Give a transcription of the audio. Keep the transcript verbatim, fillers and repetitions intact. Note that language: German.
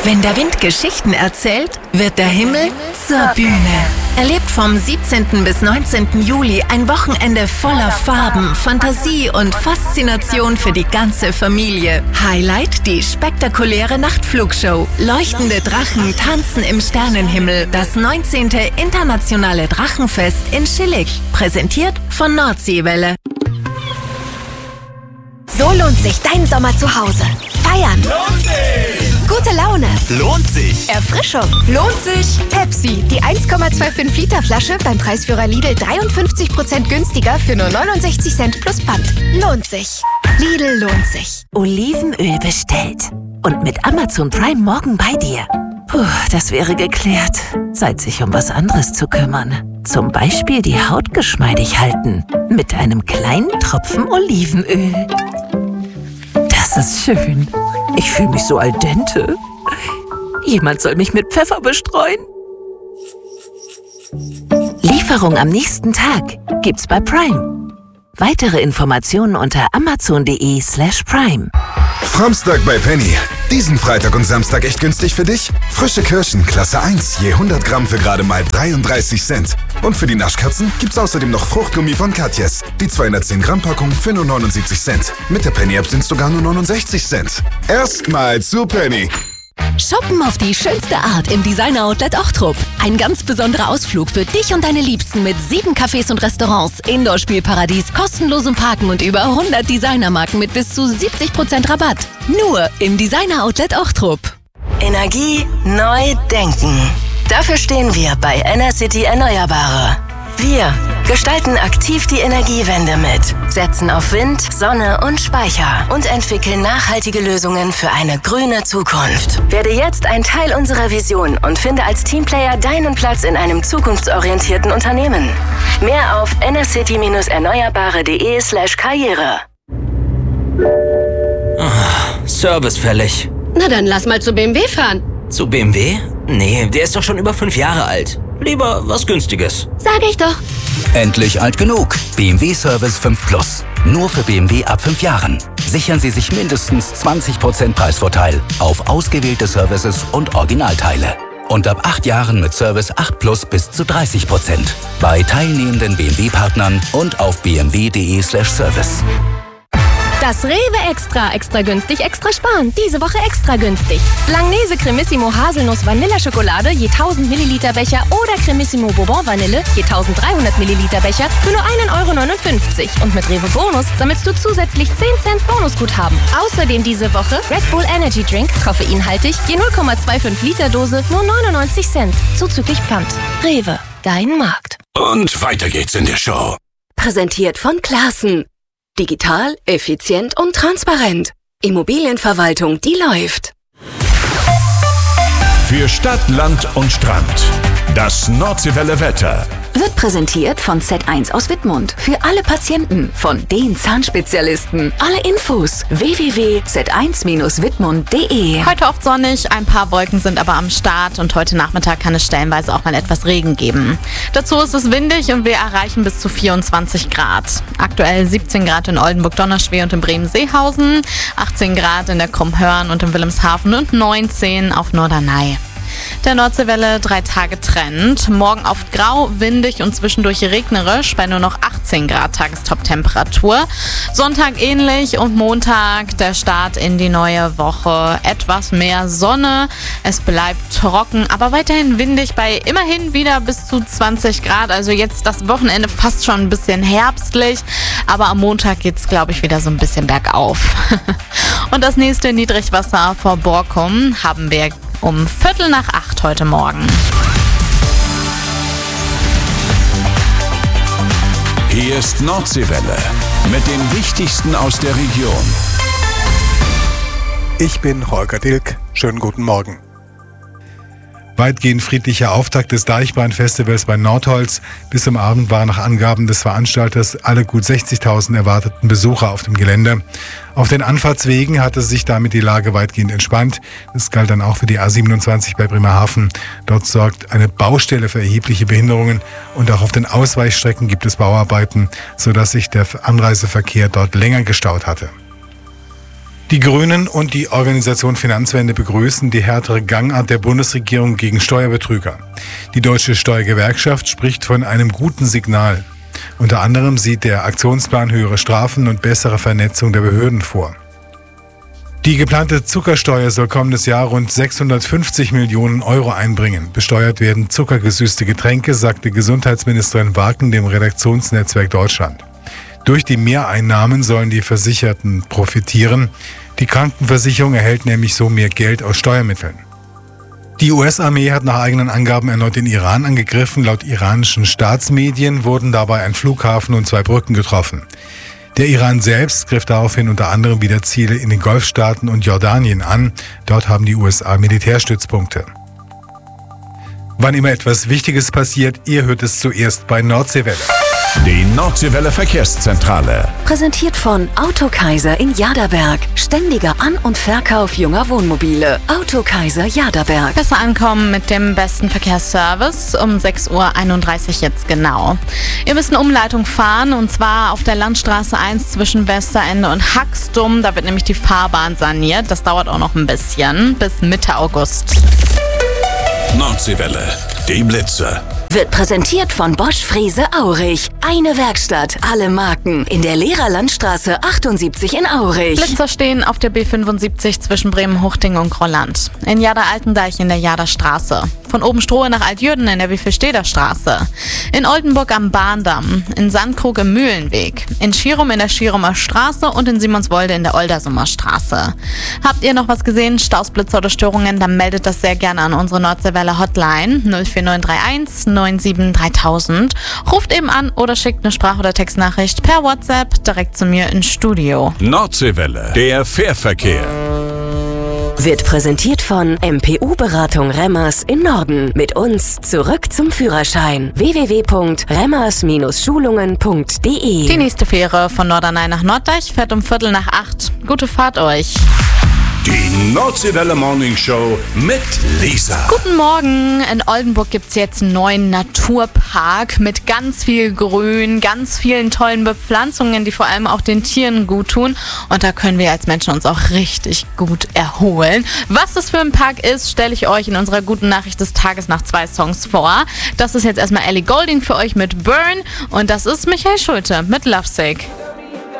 Wenn der Wind Geschichten erzählt, wird der Himmel zur Bühne. Erlebt vom siebzehnten bis neunzehnten Juli ein Wochenende voller Farben, Fantasie und Faszination für die ganze Familie. Highlight die spektakuläre Nachtflugshow. Leuchtende Drachen tanzen im Sternenhimmel. Das neunzehnte Internationale Drachenfest in Schillig. Präsentiert von Nordseewelle. So lohnt sich dein Sommer zu Hause. Feiern. Lohnt sich. Gute Laune. Lohnt sich. Erfrischung. Lohnt sich. Pepsi, die eins Komma fünfundzwanzig Liter Flasche beim Preisführer Lidl dreiundfünfzig Prozent günstiger für nur neunundsechzig Cent plus Pfand. Lohnt sich. Lidl lohnt sich. Olivenöl bestellt. Und mit Amazon Prime morgen bei dir. Puh, das wäre geklärt. Zeit, sich um was anderes zu kümmern. Zum Beispiel die Haut geschmeidig halten. Mit einem kleinen Tropfen Olivenöl. Das ist schön. Ich fühle mich so al dente. Jemand soll mich mit Pfeffer bestreuen. Lieferung am nächsten Tag gibt's bei Prime. Weitere Informationen unter amazon.de slash prime. Framstag bei Penny. Diesen Freitag und Samstag echt günstig für dich? Frische Kirschen, Klasse eins, je hundert Gramm für gerade mal dreiunddreißig Cent. Und für die Naschkatzen gibt's außerdem noch Fruchtgummi von Katjes. Die zweihundertzehn Gramm Packung für nur neunundsiebzig Cent. Mit der Penny-App sind's sogar nur neunundsechzig Cent. Erstmal zu Penny. Shoppen auf die schönste Art im Designer-Outlet Ochtrup. Ein ganz besonderer Ausflug für dich und deine Liebsten mit sieben Cafés und Restaurants, Indoor-Spielparadies, kostenlosem Parken und über hundert Designermarken mit bis zu siebzig Prozent Rabatt. Nur im Designer-Outlet Ochtrup. Energie neu denken. Dafür stehen wir bei Enercity Erneuerbare. Wir gestalten aktiv die Energiewende mit, setzen auf Wind, Sonne und Speicher und entwickeln nachhaltige Lösungen für eine grüne Zukunft. Werde jetzt ein Teil unserer Vision und finde als Teamplayer deinen Platz in einem zukunftsorientierten Unternehmen. Mehr auf enercity-erneuerbare.de slash Karriere. Oh, Service fällig. Na dann lass mal zu B M W fahren. Zu B M W? Nee, der ist doch schon über fünf Jahre alt. Lieber was Günstiges. Sag ich doch. Endlich alt genug. B M W Service fünf Plus. Nur für B M W ab fünf Jahren. Sichern Sie sich mindestens zwanzig Prozent Preisvorteil auf ausgewählte Services und Originalteile. Und ab acht Jahren mit Service acht Plus bis zu dreißig Prozent. Bei teilnehmenden B M W-Partnern und auf bmw.de slash service. Das Rewe Extra. Extra günstig, extra sparen. Diese Woche extra günstig. Langnese Cremissimo Haselnuss Vanilleschokolade je tausend Milliliter Becher oder Cremissimo Bourbon Vanille je dreizehnhundert Milliliter Becher für nur ein Euro neunundfünfzig. Und mit Rewe Bonus sammelst du zusätzlich zehn Cent Bonusguthaben. Außerdem diese Woche Red Bull Energy Drink, koffeinhaltig, je null Komma fünfundzwanzig Liter Dose, nur neunundneunzig Cent. Zuzüglich Pfand. Rewe, dein Markt. Und weiter geht's in der Show. Präsentiert von Classen. Digital, effizient und transparent. Immobilienverwaltung, die läuft. Für Stadt, Land und Strand. Das Nordseewelle Wetter. Wird präsentiert von Z eins aus Wittmund. Für alle Patienten von den Zahnspezialisten. Alle Infos w w w punkt z eins Bindestrich wittmund punkt de. Heute oft sonnig, ein paar Wolken sind aber am Start und heute Nachmittag kann es stellenweise auch mal etwas Regen geben. Dazu ist es windig und wir erreichen bis zu vierundzwanzig Grad. Aktuell siebzehn Grad in Oldenburg-Donnerschweh und in Bremen-Seehausen, achtzehn Grad in der Krummhörn und in Wilhelmshaven und neunzehn auf Norderney. Der Nordseewelle drei Tage Trend. Morgen oft grau, windig und zwischendurch regnerisch bei nur noch achtzehn Grad Tagestop-Temperatur. Sonntag ähnlich und Montag der Start in die neue Woche. Etwas mehr Sonne. Es bleibt trocken, aber weiterhin windig bei immerhin wieder bis zu zwanzig Grad. Also jetzt das Wochenende fast schon ein bisschen herbstlich. Aber am Montag geht es, glaube ich, wieder so ein bisschen bergauf. Und das nächste Niedrigwasser vor Borkum haben wir um Viertel nach acht heute Morgen. Hier ist Nordseewelle mit dem Wichtigsten aus der Region. Ich bin Holger Dilk. Schönen guten Morgen. Weitgehend friedlicher Auftakt des Deichbrand-Festivals bei Nordholz. Bis zum Abend waren nach Angaben des Veranstalters alle gut sechzigtausend erwarteten Besucher auf dem Gelände. Auf den Anfahrtswegen hatte sich damit die Lage weitgehend entspannt. Das galt dann auch für die A siebenundzwanzig bei Bremerhaven. Dort sorgt eine Baustelle für erhebliche Behinderungen und auch auf den Ausweichstrecken gibt es Bauarbeiten, sodass sich der Anreiseverkehr dort länger gestaut hatte. Die Grünen und die Organisation Finanzwende begrüßen die härtere Gangart der Bundesregierung gegen Steuerbetrüger. Die Deutsche Steuergewerkschaft spricht von einem guten Signal. Unter anderem sieht der Aktionsplan höhere Strafen und bessere Vernetzung der Behörden vor. Die geplante Zuckersteuer soll kommendes Jahr rund sechshundertfünfzig Millionen Euro einbringen. Besteuert werden zuckergesüßte Getränke, sagte Gesundheitsministerin Waken dem Redaktionsnetzwerk Deutschland. Durch die Mehreinnahmen sollen die Versicherten profitieren. Die Krankenversicherung erhält nämlich so mehr Geld aus Steuermitteln. Die U S-Armee hat nach eigenen Angaben erneut den Iran angegriffen. Laut iranischen Staatsmedien wurden dabei ein Flughafen und zwei Brücken getroffen. Der Iran selbst griff daraufhin unter anderem wieder Ziele in den Golfstaaten und Jordanien an. Dort haben die U S A Militärstützpunkte. Wann immer etwas Wichtiges passiert, ihr hört es zuerst bei Nordseewelle. Die Nordseewelle Verkehrszentrale. Präsentiert von Autokaiser in Jaderberg. Ständiger An- und Verkauf junger Wohnmobile. Autokaiser Jaderberg. Besser ankommen mit dem besten Verkehrsservice um sechs Uhr einunddreißig jetzt genau. Ihr müsst eine Umleitung fahren und zwar auf der Landstraße eins zwischen Westerende und Haxtum. Da wird nämlich die Fahrbahn saniert. Das dauert auch noch ein bisschen, bis Mitte August. Nordseewelle, die Blitze. Wird präsentiert von Bosch Frese Aurich. Eine Werkstatt, alle Marken. In der Lehrerlandstraße achtundsiebzig in Aurich. Blitzer stehen auf der B fünfundsiebzig zwischen Bremen-Huchting und Grolland. In Jader-Altendeich in der Jaderstraße. Von Obenstrohe nach Altjürden in der Wiefelsteder Straße. In Oldenburg am Bahndamm. In Sandkrug im Mühlenweg. In Schirum in der Schirumer Straße und in Simonswolde in der Oldersumer Straße. Habt ihr noch was gesehen, Stausblitzer oder Störungen, dann meldet das sehr gerne an unsere Nordseewelle Hotline null vier neun drei eins neun sieben dreitausend. Ruft eben an oder schickt eine Sprach- oder Textnachricht per WhatsApp direkt zu mir ins Studio. Nordseewelle, der Fährverkehr. Wird präsentiert von M P U-Beratung Remmers in Norden. Mit uns zurück zum Führerschein. w w w punkt remmers Schulungen punkt d e. Die nächste Fähre von Norderney nach Norddeich fährt um Viertel nach acht. Gute Fahrt euch. Die Nordseewelle Morning Show mit Lisa. Guten Morgen. In Oldenburg gibt es jetzt einen neuen Naturpark mit ganz viel Grün, ganz vielen tollen Bepflanzungen, die vor allem auch den Tieren gut tun. Und da können wir als Menschen uns auch richtig gut erholen. Was das für ein Park ist, stelle ich euch in unserer guten Nachricht des Tages nach zwei Songs vor. Das ist jetzt erstmal Ellie Goulding für euch mit Burn und das ist Michael Schulte mit Lovesick.